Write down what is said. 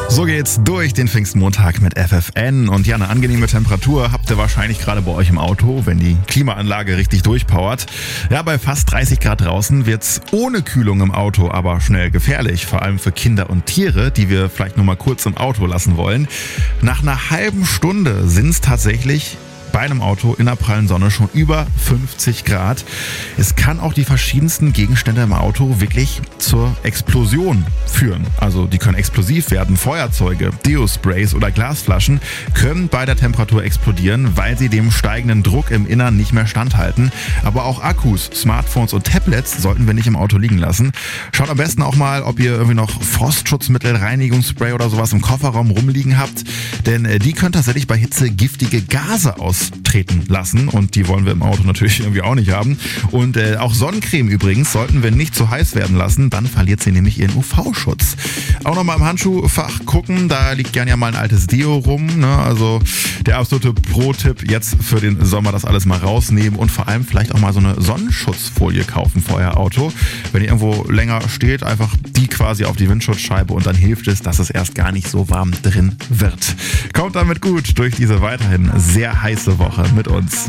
So geht's durch den Pfingstmontag mit FFN. Und ja, eine angenehme Temperatur habt ihr wahrscheinlich gerade bei euch im Auto, wenn die Klimaanlage richtig durchpowert. Ja, bei fast 30 Grad draußen wird's ohne Kühlung im Auto aber schnell gefährlich. Vor allem für Kinder und Tiere, die wir vielleicht nur mal kurz im Auto lassen wollen. Nach einer halben Stunde sind's tatsächlich bei einem Auto in der prallen Sonne schon über 50 Grad. Es kann auch die verschiedensten Gegenstände im Auto wirklich zur Explosion führen. Also die können explosiv werden. Feuerzeuge, Deo-Sprays oder Glasflaschen können bei der Temperatur explodieren, weil sie dem steigenden Druck im Innern nicht mehr standhalten. Aber auch Akkus, Smartphones und Tablets sollten wir nicht im Auto liegen lassen. Schaut am besten auch mal, ob ihr irgendwie noch Frostschutzmittel, Reinigungsspray oder sowas im Kofferraum rumliegen habt. Denn die können tatsächlich bei Hitze giftige Gase austreten lassen und die wollen wir im Auto natürlich irgendwie auch nicht haben. Und auch Sonnencreme übrigens sollten wir nicht zu heiß werden lassen, dann verliert sie nämlich ihren UV-Schutz. Auch nochmal im Handschuhfach gucken, da liegt gerne ja mal ein altes Deo rum, ne? Also der absolute Pro-Tipp jetzt für den Sommer, das alles mal rausnehmen und vor allem vielleicht auch mal so eine Sonnenschutzfolie kaufen vor euer Auto. Wenn ihr irgendwo länger steht, einfach die quasi auf die Windschutzscheibe und dann hilft es, dass es erst gar nicht so warm drin wird. Kommt damit gut durch diese weiterhin sehr heiße Woche mit uns.